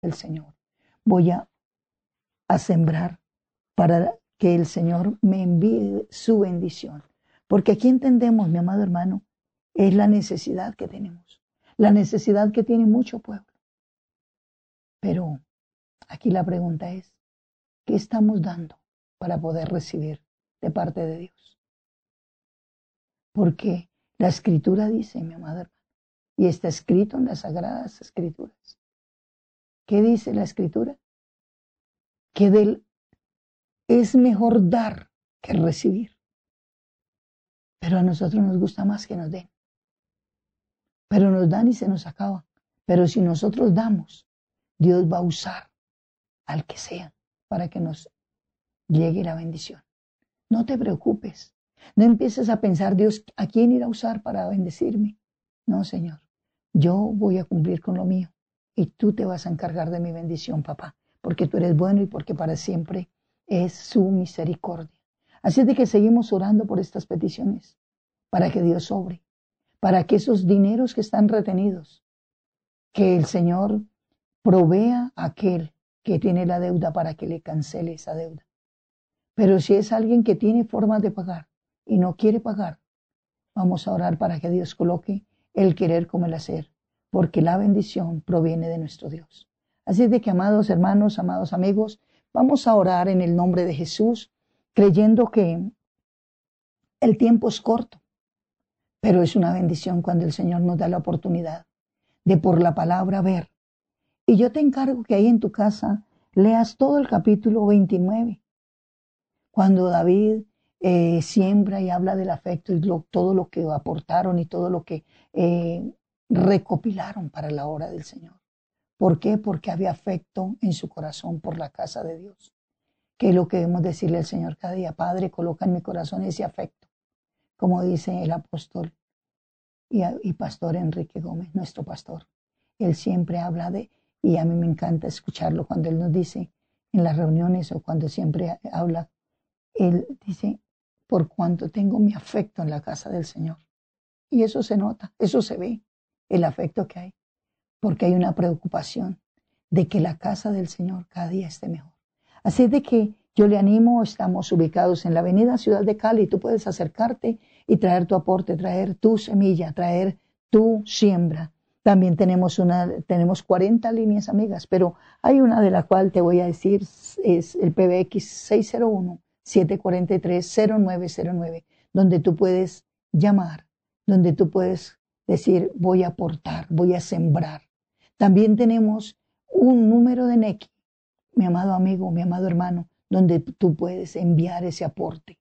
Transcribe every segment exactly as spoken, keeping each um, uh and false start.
del Señor. Voy a, a sembrar para que el Señor me envíe su bendición. Porque aquí entendemos, mi amado hermano, es la necesidad que tenemos. La necesidad que tiene mucho pueblo. Pero aquí la pregunta es, ¿qué estamos dando para poder recibir de parte de Dios? Porque la Escritura dice, mi amado hermano, y está escrito en las Sagradas Escrituras. ¿Qué dice la Escritura? Que del, es mejor dar que recibir. Pero a nosotros nos gusta más que nos den. Pero nos dan y se nos acaba. Pero si nosotros damos, Dios va a usar al que sea para que nos llegue la bendición. No te preocupes. No empieces a pensar, Dios, ¿a quién irá a usar para bendecirme? No, Señor. Yo voy a cumplir con lo mío. Y tú te vas a encargar de mi bendición, papá. Porque tú eres bueno y porque para siempre es su misericordia. Así es de que seguimos orando por estas peticiones. Para que Dios obre. Para que esos dineros que están retenidos, que el Señor provea a aquel que tiene la deuda para que le cancele esa deuda. Pero si es alguien que tiene formas de pagar y no quiere pagar, vamos a orar para que Dios coloque el querer como el hacer, porque la bendición proviene de nuestro Dios. Así es de que, amados hermanos, amados amigos, vamos a orar en el nombre de Jesús, creyendo que el tiempo es corto, pero es una bendición cuando el Señor nos da la oportunidad de por la palabra ver. Y yo te encargo que ahí en tu casa leas todo el capítulo veintinueve, cuando David eh, siembra y habla del afecto y lo, todo lo que aportaron y todo lo que eh, recopilaron para la obra del Señor. ¿Por qué? Porque había afecto en su corazón por la casa de Dios. Que es lo que debemos decirle al Señor cada día. Padre, coloca en mi corazón ese afecto, como dice el apóstol y, y pastor Enrique Gómez, nuestro pastor. Él siempre habla de, y a mí me encanta escucharlo cuando él nos dice en las reuniones o cuando siempre habla, él dice, por cuanto tengo mi afecto en la casa del Señor. Y eso se nota, eso se ve, el afecto que hay, porque hay una preocupación de que la casa del Señor cada día esté mejor. Así de que yo le animo, estamos ubicados en la avenida Ciudad de Cali, tú puedes acercarte y traer tu aporte, traer tu semilla, traer tu siembra. También tenemos una, tenemos cuarenta líneas amigas, pero hay una de la cual te voy a decir, es el P B X seis cero uno, siete cuatro tres, cero nueve cero nueve, donde tú puedes llamar, donde tú puedes decir, voy a aportar, voy a sembrar. También tenemos un número de N E C, mi amado amigo, mi amado hermano, donde tú puedes enviar ese aporte.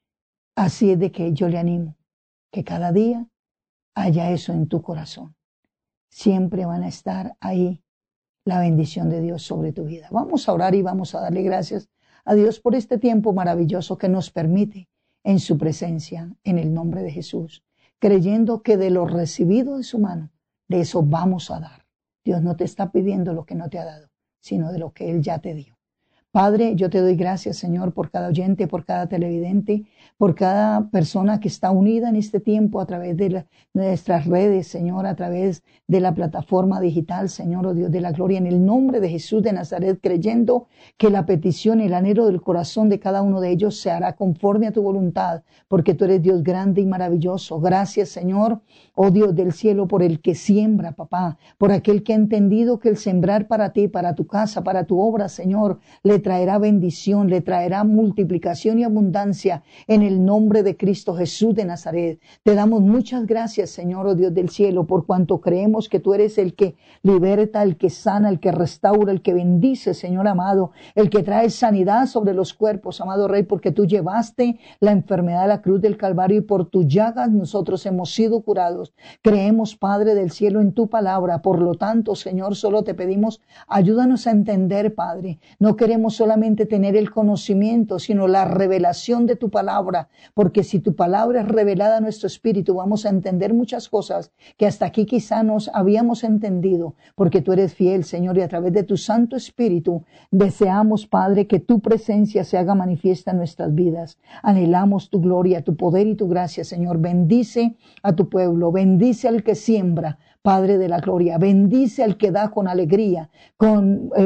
Así es de que yo le animo, que cada día haya eso en tu corazón. Siempre van a estar ahí la bendición de Dios sobre tu vida. Vamos a orar y vamos a darle gracias a Dios por este tiempo maravilloso que nos permite en su presencia, en el nombre de Jesús, creyendo que de lo recibido de su mano, de eso vamos a dar. Dios no te está pidiendo lo que no te ha dado, sino de lo que Él ya te dio. Padre, yo te doy gracias, Señor, por cada oyente, por cada televidente, por cada persona que está unida en este tiempo a través de la, nuestras redes, Señor, a través de la plataforma digital, Señor, oh Dios de la gloria, en el nombre de Jesús de Nazaret, creyendo que la petición y el anhelo del corazón de cada uno de ellos se hará conforme a tu voluntad, porque tú eres Dios grande y maravilloso. Gracias, Señor, oh Dios del cielo, por el que siembra, papá, por aquel que ha entendido que el sembrar para ti, para tu casa, para tu obra, Señor, le traerá bendición, le traerá multiplicación y abundancia en el nombre de Cristo Jesús de Nazaret. Te damos muchas gracias, Señor, oh Dios del cielo, por cuanto creemos que tú eres el que liberta, el que sana, el que restaura, el que bendice, Señor amado, el que trae sanidad sobre los cuerpos, amado Rey, porque tú llevaste la enfermedad a la cruz del Calvario y por tus llagas nosotros hemos sido curados. Creemos, Padre del cielo, en tu palabra. Por lo tanto, Señor, solo te pedimos, ayúdanos a entender, Padre. No queremos solamente tener el conocimiento, sino la revelación de tu palabra, porque si tu palabra es revelada a nuestro espíritu, vamos a entender muchas cosas que hasta aquí quizá nos habíamos entendido, porque tú eres fiel, Señor, y a través de tu Santo Espíritu deseamos, Padre, que tu presencia se haga manifiesta en nuestras vidas. Anhelamos tu gloria, tu poder y tu gracia, Señor. Bendice a tu pueblo, bendice al que siembra, Padre de la gloria. Bendice al que da con alegría, con